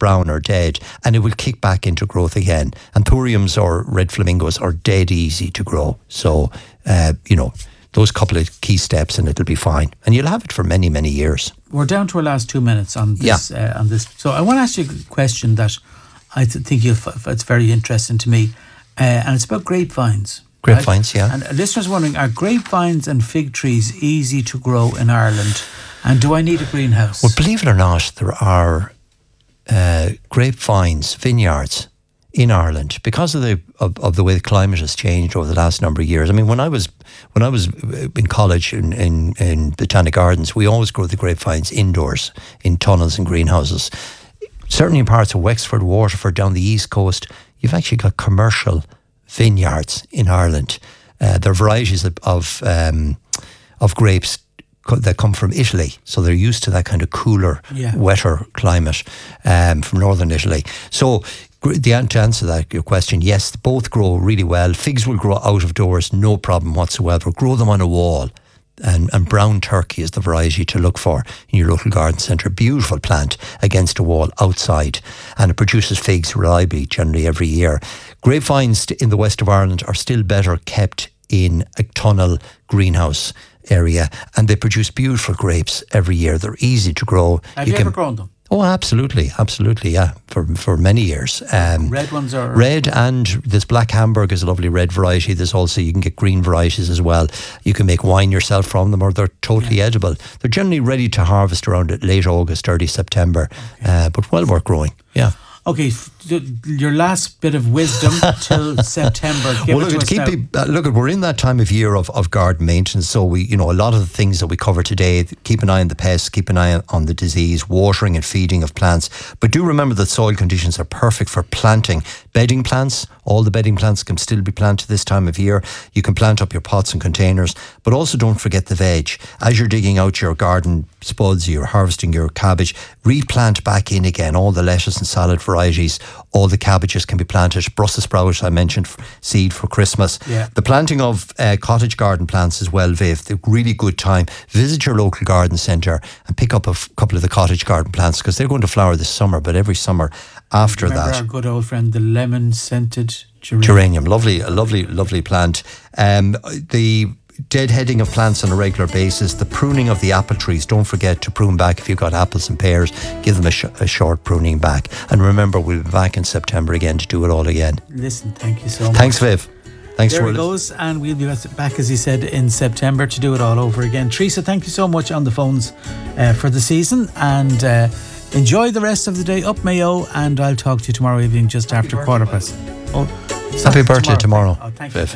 brown or dead, and it will kick back into growth again. Anthuriums or red flamingos are dead easy to grow. So, those couple of key steps and it'll be fine. And you'll have it for many, many years. We're down to our last 2 minutes on this. So I want to ask you a question that I think it's very interesting to me. And it's about grapevines. Grapevines, right? Yeah. And listeners are wondering, are grapevines and fig trees easy to grow in Ireland? And do I need a greenhouse? Well, believe it or not, there are grapevines, vineyards in Ireland because of the way the climate has changed over the last number of years. I mean, when I was in college in Botanic Gardens, we always grow the grapevines indoors in tunnels and greenhouses. Certainly in parts of Wexford, Waterford, down the east coast, you've actually got commercial vineyards in Ireland. There are varieties of grapes that come from Italy, so they're used to that kind of cooler, wetter climate from northern Italy. So to answer that, your question, yes, both grow really well. Figs will grow out of doors, no problem whatsoever. Grow them on a wall. And brown turkey is the variety to look for in your local garden centre. Beautiful plant against a wall outside, and it produces figs reliably generally every year. Grapevines in the west of Ireland are still better kept in a tunnel greenhouse area, and they produce beautiful grapes every year. They're easy to grow. Have you ever grown them? Oh, absolutely, yeah, for many years. Red ones are... Red, and this Black Hamburg is a lovely red variety. There's also, you can get green varieties as well. You can make wine yourself from them, or they're totally edible. They're generally ready to harvest around late August, early September, but well worth growing, yeah. Okay, your last bit of wisdom till September. We're in that time of year of garden maintenance, so we, a lot of the things that we cover today, keep an eye on the pests, keep an eye on the disease, watering and feeding of plants. But do remember that soil conditions are perfect for planting. Bedding plants, all the bedding plants can still be planted this time of year. You can plant up your pots and containers, but also don't forget the veg. As you're digging out your garden spuds, you're harvesting your cabbage, replant back in again all the lettuce and salad varieties. All the cabbages can be planted. Brussels sprouts, I mentioned, seed for Christmas. Yeah. The planting of cottage garden plants as well, Viv, a really good time. Visit your local garden centre and pick up a couple of the cottage garden plants, because they're going to flower this summer, but every summer after that. Our good old friend, the lemon-scented geranium. Lovely plant. The deadheading of plants on a regular basis, the pruning of the apple trees. Don't forget to prune back if you've got apples and pears. Give them a short pruning back. And remember, we'll be back in September again to do it all again. Listen, thank you so much. Thanks, Viv. Thanks. There it goes, and we'll be back, as he said, in September to do it all over again. Teresa, thank you so much on the phones for the season, and enjoy the rest of the day up Mayo, and I'll talk to you tomorrow evening just after 1:15. Oh, happy birthday tomorrow. Oh, thank you.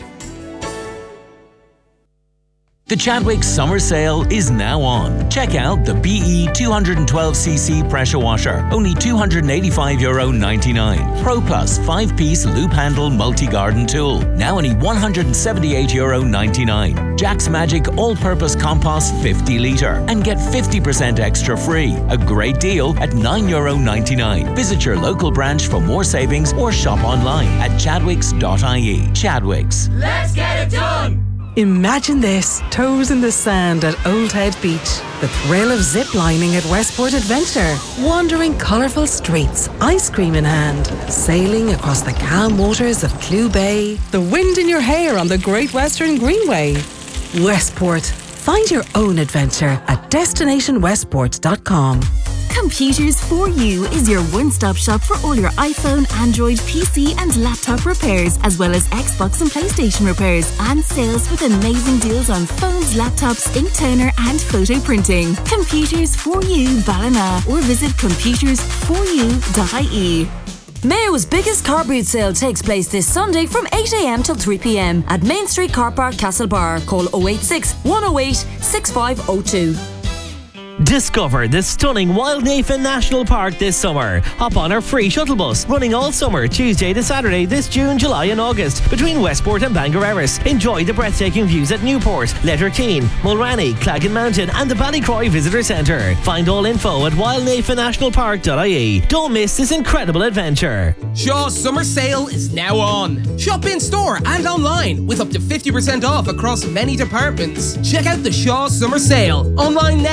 The Chadwicks Summer Sale is now on. Check out the BE 212cc pressure washer, only €285.99. Pro Plus 5-piece loop handle multi-garden tool, now only €178.99. Jack's Magic all-purpose compost 50 litre, and get 50% extra free. A great deal at €9.99. Visit your local branch for more savings, or shop online at chadwicks.ie. Chadwicks. Let's get it done! Imagine this, toes in the sand at Old Head Beach, the thrill of zip-lining at Westport Adventure, wandering colourful streets, ice cream in hand, sailing across the calm waters of Clew Bay, the wind in your hair on the Great Western Greenway. Westport. Find your own adventure at destinationwestport.com. Computers for You is your one-stop shop for all your iPhone, Android, PC and laptop repairs, as well as Xbox and PlayStation repairs, and sales with amazing deals on phones, laptops, ink toner and photo printing. Computers for You Ballina, or visit computersforyou.ie. Mayo's biggest car boot sale takes place this Sunday from 8 a.m. till 3 p.m. at Main Street Car Park, Castlebar. Call 086 108 6502. Discover the stunning Wildnafen National Park this summer. Hop on our free shuttle bus, running all summer, Tuesday to Saturday this June, July and August, between Westport and Bangor Erris. Enjoy the breathtaking views at Newport, Letterkeane, Mulranny, Claggan Mountain and the Ballycroy Visitor Centre. Find all info at wildnafennationalpark.ie. Don't miss this incredible adventure. Shaw's summer sale is now on. Shop in store and online with up to 50% off across many departments. Check out the Shaw summer sale online now at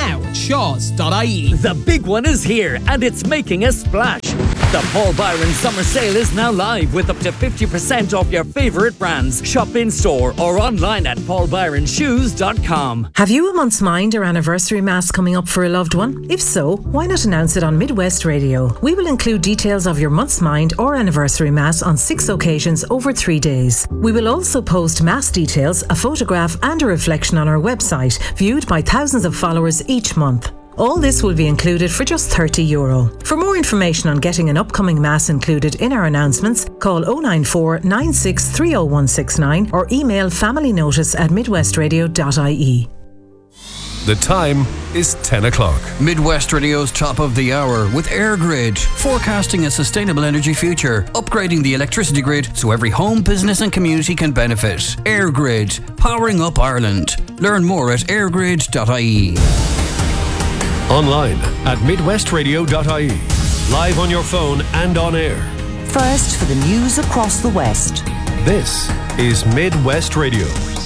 shaws.ie. The big one is here and it's making a splash. The Paul Byron Summer Sale is now live with up to 50% off your favourite brands. Shop in store or online at paulbyronshoes.com. Have you a month's mind or anniversary mass coming up for a loved one? If so, why not announce it on Midwest Radio? We will include details of your month's mind or anniversary mass on 6 occasions over 3 days. We will also post mass details, a photograph and a reflection on our website, viewed by thousands of followers each month. All this will be included for just €30. For more information on getting an upcoming mass included in our announcements, call 094 96 30169 or email familynotice@midwestradio.ie. The time is 10 o'clock. Midwest Radio's top of the hour with AirGrid, forecasting a sustainable energy future, upgrading the electricity grid so every home, business and community can benefit. AirGrid, powering up Ireland. Learn more at airgrid.ie. Online at midwestradio.ie. Live on your phone and on air. First for the news across the West. This is Midwest Radio.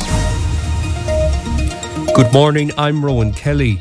Good morning, I'm Rowan Kelly.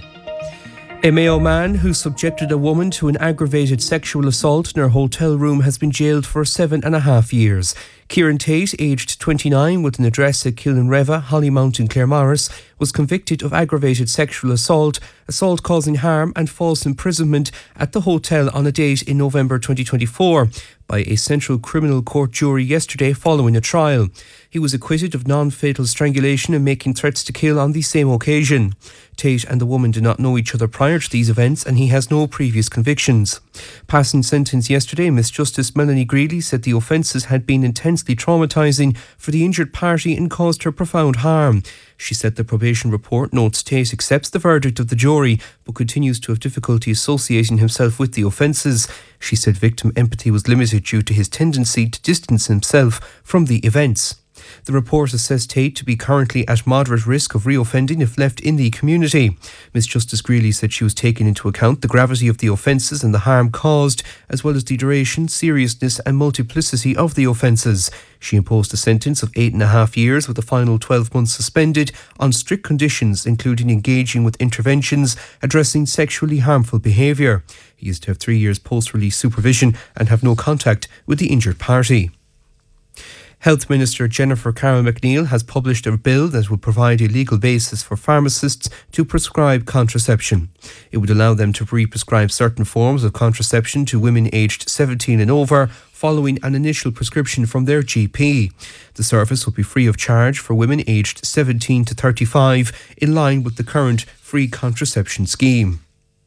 A Mayo man who subjected a woman to an aggravated sexual assault in her hotel room has been jailed for 7.5 years. Kieran Tate, aged 29, with an address at Kilnreva, Hollymount in Claremorris, was convicted of aggravated sexual assault, assault causing harm and false imprisonment at the hotel on a date in November 2024 by a Central Criminal Court jury yesterday following a trial. He was acquitted of non-fatal strangulation and making threats to kill on the same occasion. Tate and the woman did not know each other prior to these events and he has no previous convictions. Passing sentence yesterday, Miss Justice Melanie Greeley said the offences had been intensely traumatising for the injured party and caused her profound harm. She said the probation report notes Tate accepts the verdict of the jury but continues to have difficulty associating himself with the offences. She said victim empathy was limited due to his tendency to distance himself from the events. The report assessed Tate to be currently at moderate risk of reoffending if left in the community. Miss Justice Greeley said she was taking into account the gravity of the offences and the harm caused, as well as the duration, seriousness and multiplicity of the offences. She imposed a sentence of 8.5 years with a final 12 months suspended on strict conditions, including engaging with interventions addressing sexually harmful behaviour. He is to have 3 years post-release supervision and have no contact with the injured party. Health Minister Jennifer Carroll McNeil has published a bill that will provide a legal basis for pharmacists to prescribe contraception. It would allow them to re-prescribe certain forms of contraception to women aged 17 and over following an initial prescription from their GP. The service will be free of charge for women aged 17 to 35, in line with the current free contraception scheme.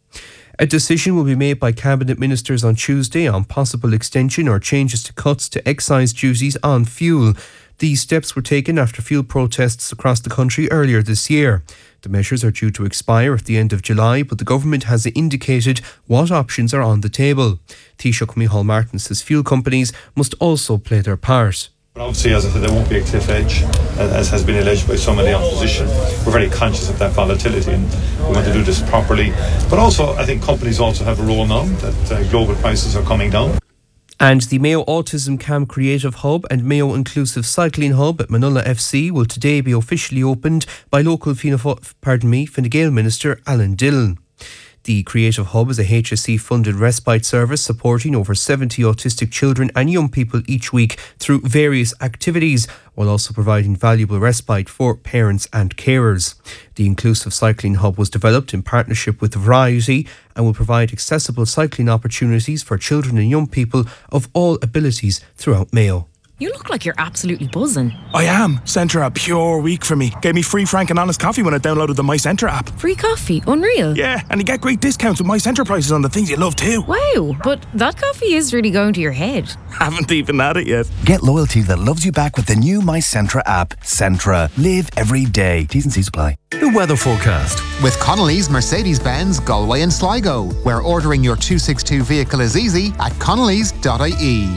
A decision will be made by Cabinet Ministers on Tuesday on possible extension or changes to cuts to excise duties on fuel. These steps were taken after fuel protests across the country earlier this year. The measures are due to expire at the end of July, but the government has indicated what options are on the table. Taoiseach Micheál Martin says fuel companies must also play their part. But obviously, as I said, there won't be a cliff edge, as has been alleged by some of the opposition. We're very conscious of that volatility and we want to do this properly. But also, I think companies also have a role now that global prices are coming down. And the Mayo Autism Camp Creative Hub and Mayo Inclusive Cycling Hub at Manola FC will today be officially opened by local Fine Gael Minister Alan Dillon. The Creative Hub is a HSE-funded respite service supporting over 70 autistic children and young people each week through various activities, while also providing valuable respite for parents and carers. The Inclusive Cycling Hub was developed in partnership with Variety and will provide accessible cycling opportunities for children and young people of all abilities throughout Mayo. You look like you're absolutely buzzing. I am. Centre a pure week for me. Gave me free Frank and Honest coffee when I downloaded the My Centre app. Free coffee? Unreal. Yeah, and you get great discounts with My Centre prices on the things you love too. Wow, but that coffee is really going to your head. Haven't even had it yet. Get loyalty that loves you back with the new My Centre app. Centra. Live every day. T's and C's apply. The weather forecast. With Connolly's Mercedes-Benz, Galway and Sligo, where ordering your 262 vehicle is easy at connellys.ie.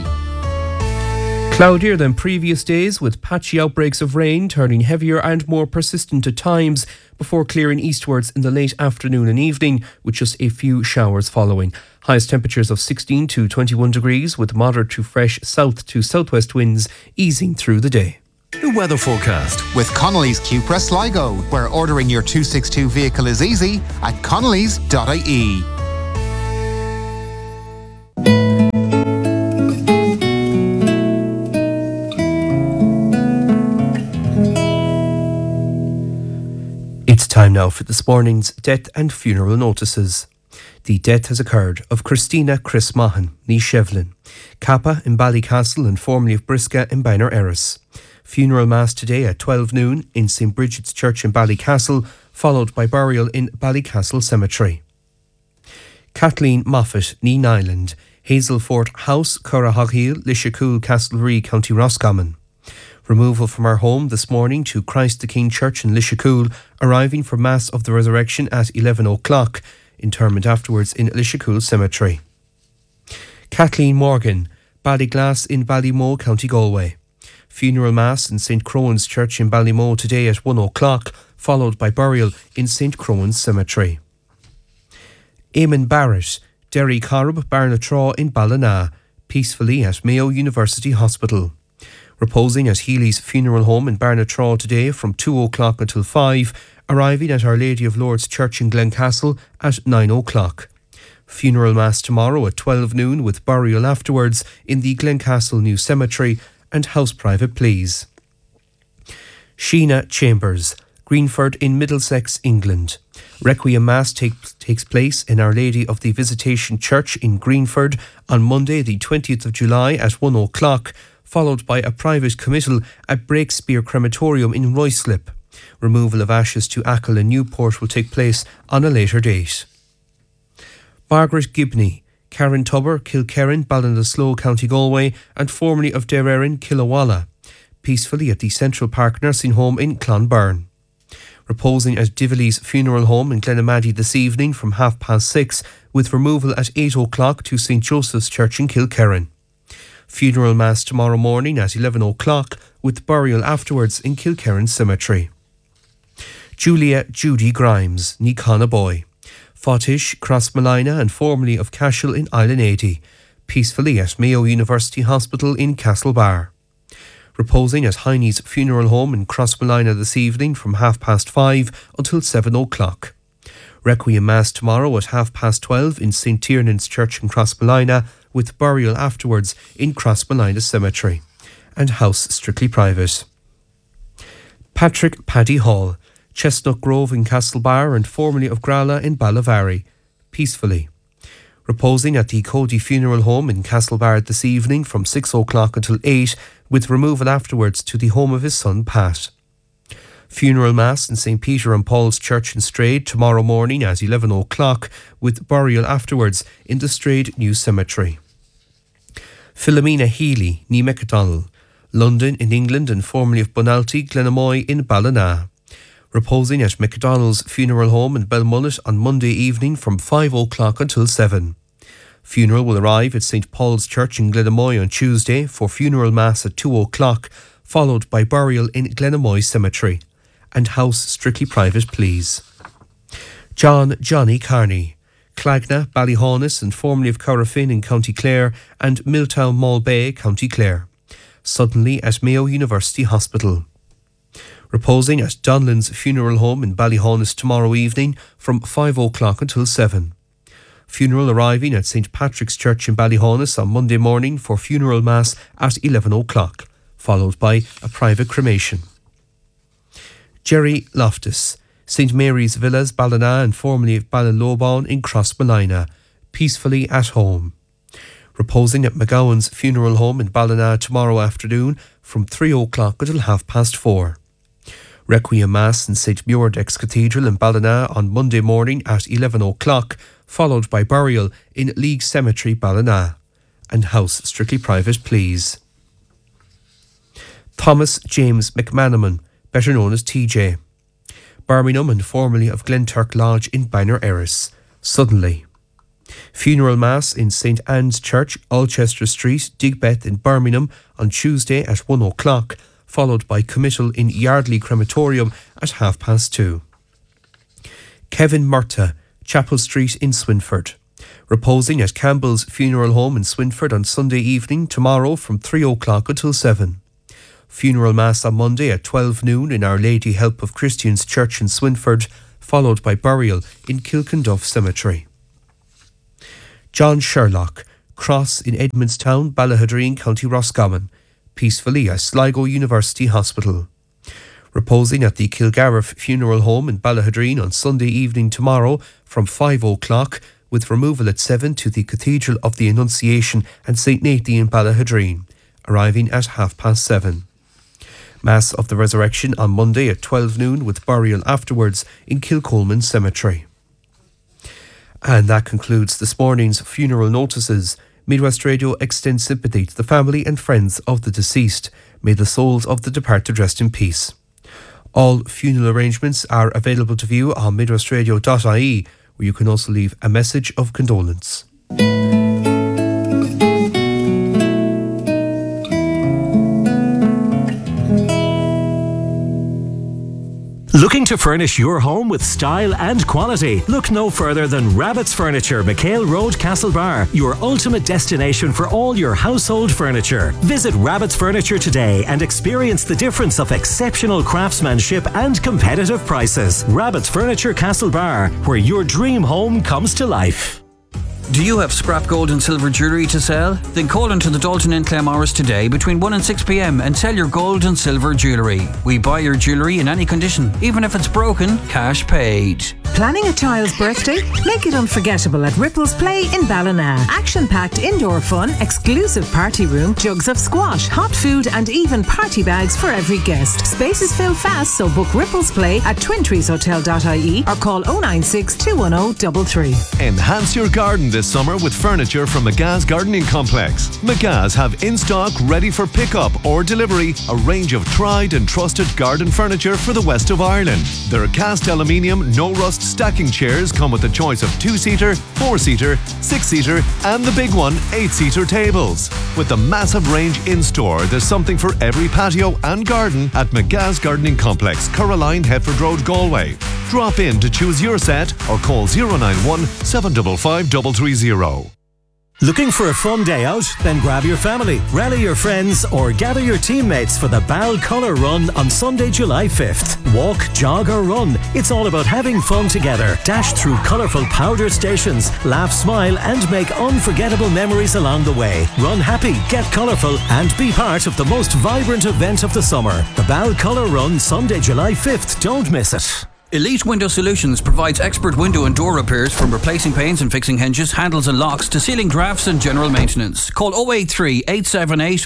Cloudier than previous days, with patchy outbreaks of rain turning heavier and more persistent at times before clearing eastwards in the late afternoon and evening, with just a few showers following. Highest temperatures of 16 to 21 degrees, with moderate to fresh south to southwest winds easing through the day. new weather forecast. With Connolly's Cupra Sligo, where ordering your 262 vehicle is easy at connellys.ie. It's time now for this morning's death and funeral notices. The death has occurred of Christina Chris Mahan, ní Shevlin, Kappa in Ballycastle and formerly of Brisca in Banner Erris. Funeral mass today at 12 noon in St. Bridget's Church in Ballycastle, followed by burial in Ballycastle Cemetery. Kathleen Moffat, ní Nyland, Hazelfort House, Currahoghill, Lishacool, Castlereagh, County Roscommon. Removal from our home this morning to Christ the King Church in Lishacool, arriving for Mass of the Resurrection at 11 o'clock. Interment afterwards in Lishacool Cemetery. Kathleen Morgan, Ballyglass in Ballymoe, County Galway. Funeral Mass in St. Crowan's Church in Ballymoe today at 1 o'clock, followed by burial in St. Crowan's Cemetery. Eamon Barrett, Derry Corrib, Barnatraw in Ballina, peacefully at Mayo University Hospital. Reposing at Healy's Funeral Home in Barnatraw today from 2 o'clock until 5, arriving at Our Lady of Lourdes Church in Glencastle at 9 o'clock. Funeral Mass tomorrow at 12 noon with burial afterwards in the Glencastle New Cemetery and house private please. Sheena Chambers, Greenford in Middlesex, England. Requiem Mass takes place in Our Lady of the Visitation Church in Greenford on Monday the 20th of July at 1 o'clock, followed by a private committal at Breakspear Crematorium in Ruislip. Removal of ashes to Achill and Newport will take place on a later date. Margaret Gibney, Karen Tubber, Kilkerran, Ballinasloe, County Galway, and formerly of Dererin, Killawalla, peacefully at the Central Park Nursing Home in Clonberne. Reposing at Dively's Funeral Home in Glenamaddy this evening from 6:30, with removal at 8 o'clock to St. Joseph's Church in Kilkerran. Funeral Mass tomorrow morning at 11 o'clock, with burial afterwards in Kilkerran Cemetery. Julia Judy Grimes, ní Conaboy, Fottish, Crossmalina and formerly of Cashel in Island 80, peacefully at Mayo University Hospital in Castlebar. Reposing at Heine's Funeral Home in Crossmalina this evening from 5:30 until 7 o'clock. Requiem Mass tomorrow at 12:30 in St. Tiernan's Church in Crossmalina, with burial afterwards in Crossmalina Cemetery, and house strictly private. Patrick Paddy Hall, Chestnut Grove in Castlebar and formerly of Grala in Ballavary, peacefully. Reposing at the Cody Funeral Home in Castlebar this evening from 6 o'clock until 8, with removal afterwards to the home of his son Pat. Funeral Mass in St. Peter and Paul's Church in Strade tomorrow morning at 11 o'clock, with burial afterwards in the Strade New Cemetery. Philomena Healy, ní McDonnell, London in England and formerly of Bonalty, Glenamoy in Ballina. Reposing at McDonnell's Funeral Home in Belmullet on Monday evening from 5 o'clock until 7. Funeral will arrive at St. Paul's Church in Glenamoy on Tuesday for funeral mass at 2 o'clock, followed by burial in Glenamoy Cemetery, and house strictly private please. Johnny Carney, Clagna, Ballyhaunis and formerly of Corrafin in County Clare and Milltown Mall Bay, County Clare. Suddenly at Mayo University Hospital. Reposing at Donlan's Funeral Home in Ballyhaunis tomorrow evening from 5 o'clock until 7. Funeral arriving at St. Patrick's Church in Ballyhaunis on Monday morning for funeral mass at 11 o'clock, followed by a private cremation. Jerry Loftus, St. Mary's Villas, Ballina and formerly of Ballinlobon in Crossmalina, peacefully at home. Reposing at McGowan's Funeral Home in Ballina tomorrow afternoon from 3 o'clock until 4:30. Requiem Mass in St. Muirdex Cathedral in Ballina on Monday morning at 11 o'clock, followed by burial in League Cemetery, Ballina, and house strictly private please. Thomas James McManaman, better known as TJ, Birmingham and formerly of Glenturk Lodge in Banner Erris, suddenly. Funeral Mass in St. Anne's Church, Alchester Street, Digbeth in Birmingham on Tuesday at 1 o'clock, followed by committal in Yardley Crematorium at 2:30. Kevin Murtagh, Chapel Street in Swinford, reposing at Campbell's Funeral Home in Swinford on Sunday evening tomorrow from 3 o'clock until 7. Funeral Mass on Monday at 12 noon in Our Lady Help of Christians Church in Swinford, followed by burial in Kilkenduff Cemetery. John Sherlock, Cross in Edmondstown, Ballahadreen, County Roscommon, peacefully at Sligo University Hospital. Reposing at the Kilgarriff Funeral Home in Ballahadreen on Sunday evening tomorrow from 5 o'clock, with removal at 7 to the Cathedral of the Annunciation and St Nathan in Ballahadreen, arriving at 7:30. Mass of the Resurrection on Monday at 12 noon with burial afterwards in Kilcolman Cemetery. And that concludes this morning's funeral notices. Midwest Radio extends sympathy to the family and friends of the deceased. May the souls of the departed rest in peace. All funeral arrangements are available to view on midwestradio.ie, where you can also leave a message of condolence. Looking to furnish your home with style and quality? Look no further than Rabbit's Furniture, McHale Road, Castlebar, your ultimate destination for all your household furniture. Visit Rabbit's Furniture today and experience the difference of exceptional craftsmanship and competitive prices. Rabbit's Furniture, Castlebar, where your dream home comes to life. Do you have scrap gold and silver jewellery to sell? Then call into the Dalton in Claremorris today between 1 and 6 p.m. and sell your gold and silver jewellery. We buy your jewellery in any condition, even if it's broken, cash paid. Planning a child's birthday? Make it unforgettable at Ripples Play in Ballina. Action-packed indoor fun, exclusive party room, jugs of squash, hot food and even party bags for every guest. Spaces fill fast, so book Ripples Play at twintreeshotel.ie or call 096 210 33. Enhance your garden this summer with furniture from McGa's Gardening Complex. McGa's have in stock, ready for pickup or delivery, a range of tried and trusted garden furniture for the west of Ireland. Their cast aluminium, no rust stacking chairs come with a choice of 2-seater, 4-seater, 6-seater and the big one, 8-seater tables. With the massive range in store, there's something for every patio and garden at McGa's Gardening Complex, Caroline, Headford Road, Galway. Drop in to choose your set or call 091 755 330. Looking for a fun day out? Then grab your family, rally your friends or gather your teammates for the Bal Colour Run on Sunday, July 5th. Walk, jog or run. It's all about having fun together. Dash through colourful powder stations, laugh, smile and make unforgettable memories along the way. Run happy, get colourful and be part of the most vibrant event of the summer. The Bal Colour Run, Sunday, July 5th. Don't miss it. Elite Window Solutions provides expert window and door repairs, from replacing panes and fixing hinges, handles and locks to ceiling drafts and general maintenance. Call 083 878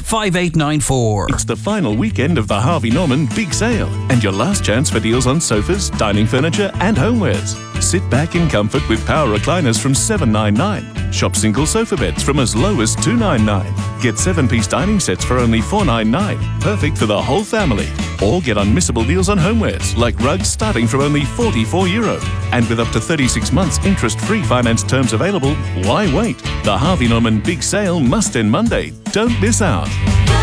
5894. It's the final weekend of the Harvey Norman Big Sale and your last chance for deals on sofas, dining furniture and homewares. Sit back in comfort with power recliners from $799. Shop single sofa beds from as low as $299. Get 7-piece dining sets for only $499. Perfect for the whole family. Or get unmissable deals on homewares like rugs starting from only €44. And with up to 36 months interest-free finance terms available, why wait? The Harvey Norman Big Sale must end Monday. Don't miss out.